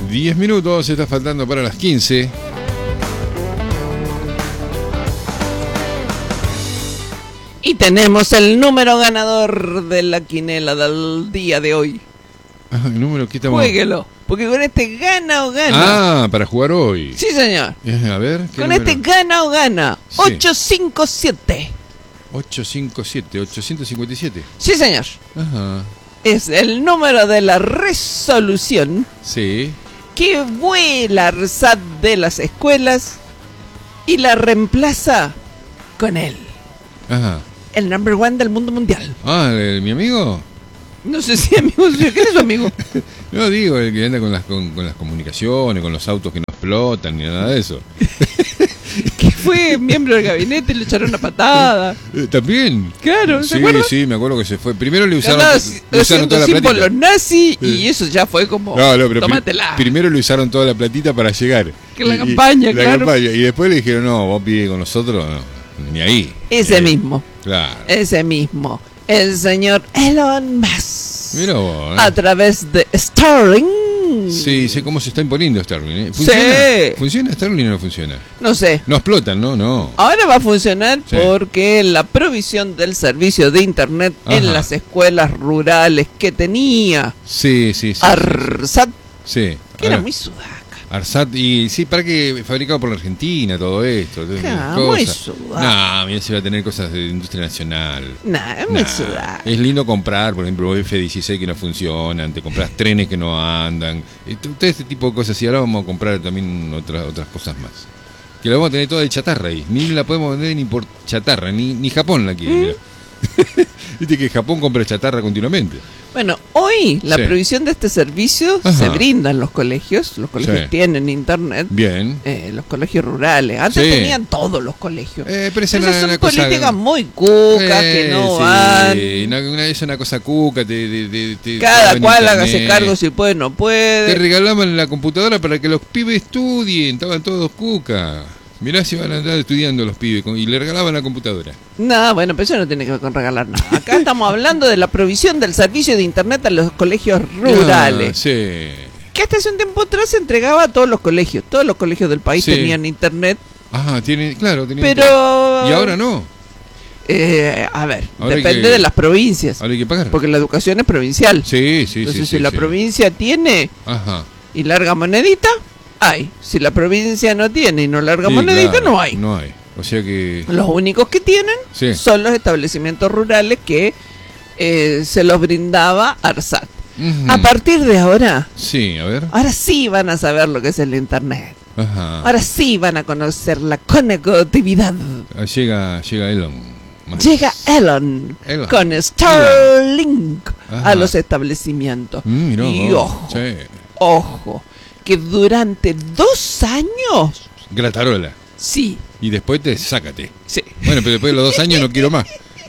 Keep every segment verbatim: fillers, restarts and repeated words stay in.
diez minutos, está faltando para las quince. Y tenemos el número ganador de la quinela del día de hoy. Ah, el número que estamos... Jueguelo, porque con este gana o gana. Ah, para jugar hoy. Sí, señor. A ver, ¿qué con número? este gana o gana. Sí. ocho cinco siete. ocho cinco siete, ochocientos cincuenta y siete. Sí, señor. Ajá. Es el número de la resolución Sí. que vuela ARSAT de las escuelas y la reemplaza con él. Ajá. El number one del mundo mundial. Ah, ¿el, mi amigo? No sé si amigo suyo. ¿Quién es su amigo? No, digo, el que anda con las, con, con las comunicaciones, con los autos que no explotan, ni nada de eso. Que fue miembro del gabinete y le echaron una patada. Eh, ¿También? Claro, ¿se Sí, acuerda? sí, me acuerdo que se fue. Primero le usaron, Ganaba le usaron toda la platita. símbolos nazi y Sí. eso ya fue como, No, no, pero pri- tómatela. primero le usaron toda la platita para llegar. Que la Y- y- campaña, la claro. campaña. Y después le dijeron, no, vos pide con nosotros, no, ni ahí. Ese Eh, mismo, Claro. ese mismo. El señor Elon Musk. Mira vos, ¿eh? A través de Starlink. Sí, sé cómo se está imponiendo Starlink. ¿eh? Sí. ¿Funciona? ¿Funciona Starlink o no funciona? No sé. No explotan, no, no. Ahora va a funcionar Sí. porque la provisión del servicio de internet Ajá. en las escuelas rurales que tenía Sí, sí, sí. ARSAT, Sí. que era Ahora, muy sudaca. ARSAT, y sí, para que fabricado por la Argentina, todo esto. todas esas Claro, muy cosas. sudado. No, mira, se va a tener cosas de industria nacional. Nah, es muy Nah, sudaca. es lindo comprar, por ejemplo, F dieciséis que no funcionan, te compras trenes que no andan, y t- todo este tipo de cosas. Y ahora vamos a comprar también otras otras cosas más. Que la vamos a tener toda de chatarra ahí. Ni la podemos vender ni por chatarra, ni, ni Japón la quiere. ¿Mm? mirá. Viste que Japón compra chatarra continuamente. Bueno, hoy la Sí. provisión de este servicio Ajá. se brinda en los colegios. Los colegios Sí. tienen internet. Bien. Eh, los colegios rurales. Antes Sí. tenían todos los colegios. Eh, pero esa Esas es son una cosa- políticas muy cucas Eh, que no sí, van. una- una- es una cosa cuca. Te, te- te- te- Cada daban cual internet. hágase cargo si puede o no Te puede. regalaban la computadora para que los pibes estudien, estaban todos cuca. Mirá si van a andar estudiando los pibes con- y le regalaban la computadora. No, bueno, pero eso no tiene que ver con regalar nada. Acá estamos hablando de la provisión del servicio de internet a los colegios rurales. Ah, sí. Que hasta hace un tiempo atrás se entregaba a todos los colegios. Todos los colegios del país Sí. tenían internet. Ajá, tiene, claro, tenía. Pero... Y ahora no. Eh, a ver, Ahora hay depende que- de las provincias. Ahora hay que pagar. Porque la educación es provincial. Sí, sí, Entonces, sí. si sí, la sí. provincia tiene Ajá. y larga monedita, hay. Si la provincia no tiene y no larga Sí, monedita, claro, no hay. No hay. O sea que. Los únicos que tienen Sí. son los establecimientos rurales que eh, se los brindaba ARSAT. Ujú. A partir de ahora, Sí, a ver. ahora sí van a saber lo que es el internet. Ajá. Ahora sí van a conocer la conectividad. Ah, Llega, llega Elon. Musk. Llega Elon, Elon. con Starlink Ajá. a los establecimientos. Mm, mirá y vos. ojo, Sí. ojo, que durante dos años, Gratarola. sí, Y después te sácate. sí. Bueno, pero después de los dos años no quiero más.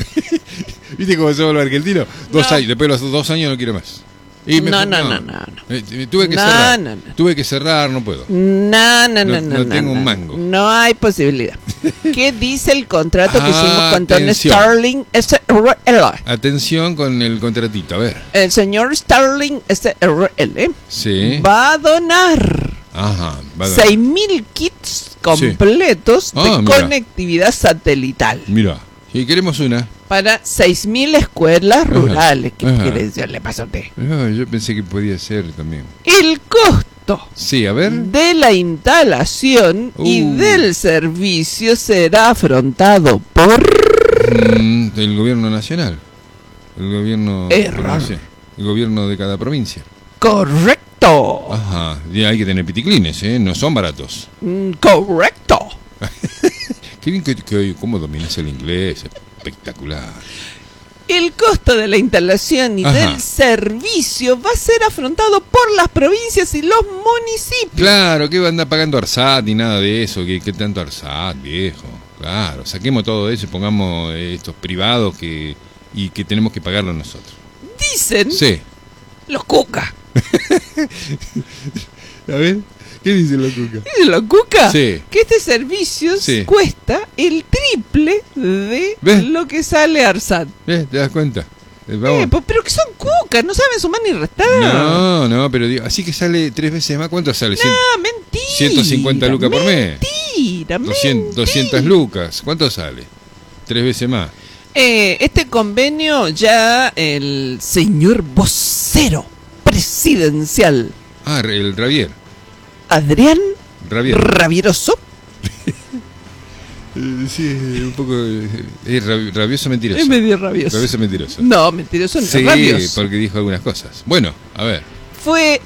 ¿Viste cómo se vuelve argentino? Dos No. años, después de los dos años no quiero más. Y me- No, no, no, no, no. Eh, tuve que No, cerrar. no, no. Tuve que cerrar, no puedo. No, no, no, No- no, no tengo un mango. No hay posibilidad. ¿Qué dice el contrato que hicimos con Tony Atención. Starling? S R L? Atención con el contratito, a ver. El señor Starling S R L Sí. va a donar Ajá. va a dar. seis mil kits completos Ah, de mira. conectividad satelital Mira, si queremos una. para seis mil escuelas Ajá, rurales. ¿Qué ajá. quiere decir? Le pasa a usted. Ah, yo pensé que podía ser también. El costo Sí, a ver. de la instalación y Uh. del servicio será afrontado por... Mm, el gobierno nacional. El gobierno. Error. no sé, el gobierno de cada provincia. Correcto. Ajá. Y hay que tener piticlines, ¿eh? No son baratos. Mm, Correcto. Qué bien que, que cómo dominas el inglés. Espectacular. El costo de la instalación y Ajá. del servicio va a ser afrontado por las provincias y los municipios. Claro, que va a andar pagando ARSAT ni nada de eso. ¿Qué, qué tanto ARSAT, viejo? Claro, saquemos todo eso y pongamos eh, estos privados que y que tenemos que pagarlo nosotros. Dicen Sí. los cuca. A ver, ¿qué dice la cuca? ¿Dicen los cuca? Sí. Que este servicio Sí. cuesta el triple de ¿Ves? lo que sale ARSAT. ¿Eh? ¿Te das cuenta? Eh, vamos. Eh, po- pero que son cucas, no saben sumar ni restar. No, no, pero digo, así que sale tres veces más. ¿Cuánto sale? Cien- No, mentira. ciento cincuenta lucas por mes. Mentira, doscientas, doscientas lucas. ¿Cuánto sale? Tres veces más. Eh, este convenio ya el señor vocero presidencial Ah, el Ravier. Adrián Ravier. Ravieroso. Eh, sí, un poco. eh, Es rabi- rabioso mentiroso. Es medio rabioso. Rabioso mentiroso. No, mentiroso no, Sí, rabioso. porque dijo algunas cosas. Bueno, a ver. Fue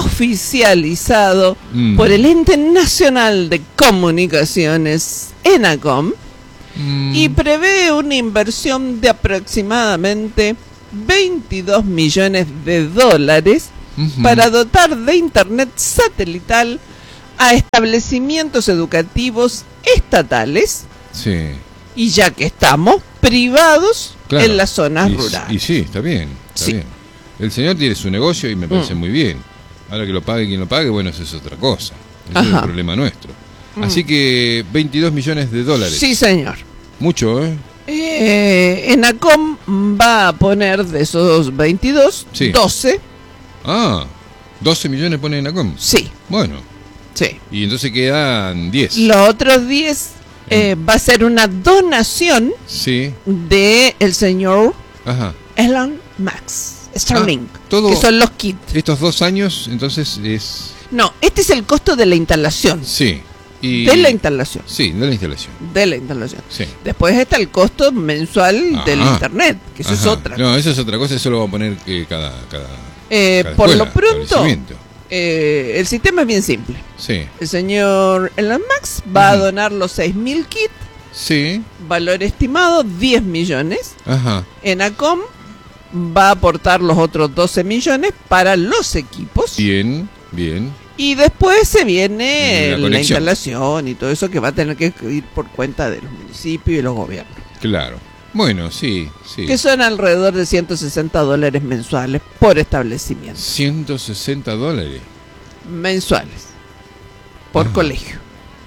oficializado Mm. por el Ente Nacional de Comunicaciones, ENACOM, Mm, y prevé una inversión de aproximadamente veintidós millones de dólares ujú. para dotar de internet satelital a establecimientos educativos estatales Sí. y, ya que estamos, privados Claro. en las zonas y, rurales. Y sí, está bien, está Sí. bien. El señor tiene su negocio y me parece Mm. muy bien. Ahora que lo pague quien lo pague, bueno, eso es otra cosa. Ese es Ajá. el problema nuestro. Mm. Así que veintidós millones de dólares. Sí, señor. Mucho, ¿eh? Eh, ENACOM va a poner de esos veintidós, Sí. doce. Ah, doce millones pone en Acom. Sí, Bueno, sí. y entonces quedan diez. Los otros diez eh, va a ser una donación Sí, de el señor ajá. Elon Max Starlink, Ah, todo- que son los kits. Estos dos años, entonces es... No, este es el costo de la instalación. Sí. Y... De la instalación. Sí, de la instalación. De la instalación. Sí. Después está el costo mensual del Ajá. internet, que eso es Ajá. otra. No, eso es otra cosa, eso lo va a poner eh, cada, cada, Eh, cada por escuela, lo pronto, establecimiento. eh, el sistema es bien simple. Sí, El señor Elon Max va a Ujú. donar los seis mil kits, sí, valor estimado diez millones. ajá. ENACOM va a aportar los otros doce millones para los equipos. Bien, bien. Y después se viene La la, conexión. instalación y todo eso que va a tener que ir por cuenta de los municipios y los gobiernos. Claro. Bueno, sí, sí. Que son alrededor de ciento sesenta dólares mensuales por establecimiento. ciento sesenta dólares. Mensuales. Por Ah. colegio.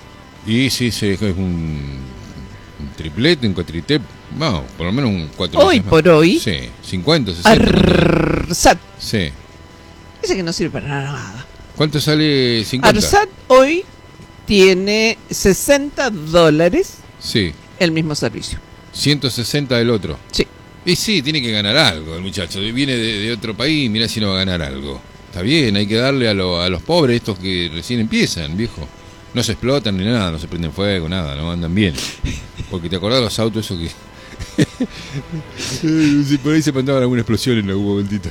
Y sí, sí, es un, un triplete, un cuatriplete. No, por lo menos un cuatro Hoy veces más. por hoy, Sí, cincuenta, sesenta. ARSAT. Sí. Ese que no sirve para nada. ¿Cuánto sale cincuenta? ARSAT hoy tiene sesenta dólares Sí. el mismo servicio. ciento sesenta el otro. Sí. Y sí, tiene que ganar algo el muchacho. Viene de, de otro país, mira si no va a ganar algo. Está bien, hay que darle a, lo- a los pobres, estos que recién empiezan, viejo. No se explotan ni nada, no se prenden fuego, nada, no andan bien. Porque te acordás de los autos esos que... Si por ahí se mandaban alguna explosión en algún momentito.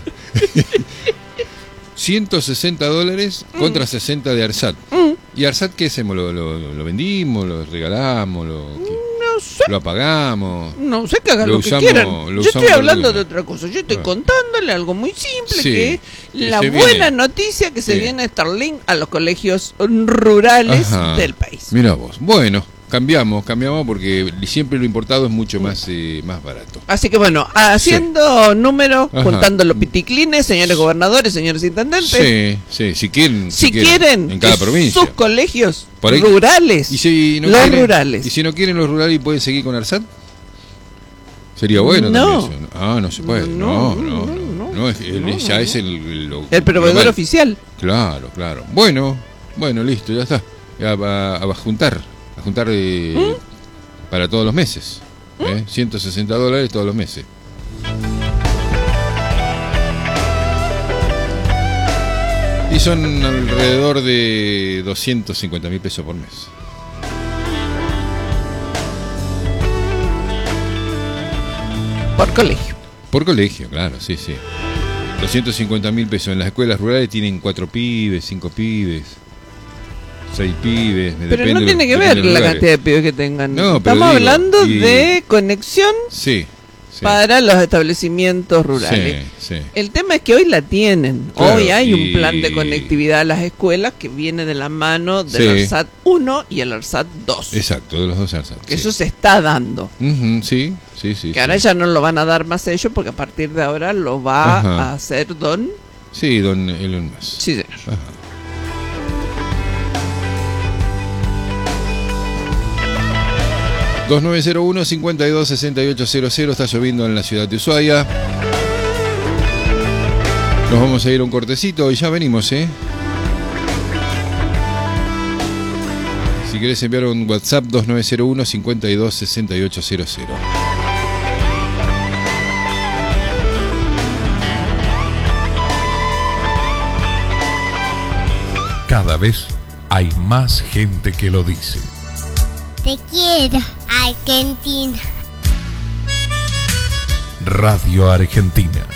ciento sesenta dólares contra sesenta de ARSAT. Mm, ¿Y ARSAT qué hacemos? ¿Lo, lo, lo vendimos? ¿Lo regalamos? ¿Lo, qué? no sé. ¿Lo apagamos? No sé que hagan Lo lo, usamos- que quieran. lo Yo usamos estoy por hablando lo que- de otra cosa. Yo estoy Ah. contándole algo muy simple, Sí, que es que la se buena viene. noticia que se Sí. viene Starlink a los colegios rurales Ajá. del país. Mira vos. Bueno, cambiamos, cambiamos porque siempre lo importado es mucho más, eh, más barato. Así que bueno, haciendo números, Ajá. juntando los piticlines, señores gobernadores, señores intendentes, Sí, sí, si quieren. si quieren En cada que provincia. sus colegios Por ahí- rurales, Y si no los quieren- rurales. Y si no quieren los rurales y pueden seguir con ARSAT. Sería bueno No. también eso. Ah, no se puede. No, No, no, no. no, no, no, es- el- no, ya no. es el, lo- el proveedor global. oficial. Claro, claro. Bueno, bueno, listo, ya está. Ya va a, a juntar, a juntar eh, para todos los meses. ¿eh? ciento sesenta dólares todos los meses. Y son alrededor de doscientos cincuenta mil pesos por mes. Por colegio. Por colegio, claro, sí, sí. doscientos cincuenta mil pesos. En las escuelas rurales tienen cuatro pibes, cinco pibes, seis pibes. Pero depende no de tiene los- que ver depende de los la lugares. cantidad de pibes que tengan. No, pero Estamos digo, hablando y- de conexión Sí, sí. para los establecimientos rurales. Sí, sí. El tema es que hoy la tienen. Claro, hoy hay y- un plan de conectividad a las escuelas que viene de la mano del Sí. ARSAT uno y el ARSAT dos. Exacto, de los dos ARSAT. Que sí. eso se está dando. Ujú, sí, sí, sí. Que ahora sí. ya no lo van a dar más ellos porque a partir de ahora lo va Ajá. a hacer Don. Sí, don Elon Musk. Sí, señor. Ajá. dos nueve cero uno, cinco dos seis ocho cero cero. Está lloviendo en la ciudad de Ushuaia. Nos vamos a ir a un cortecito y ya venimos, ¿eh? Si querés enviar un WhatsApp dos nueve cero uno, cincuenta y dos, sesenta y ocho cero cero. Cada vez hay más gente que lo dice. Te quiero, Argentina. Radio Argentina.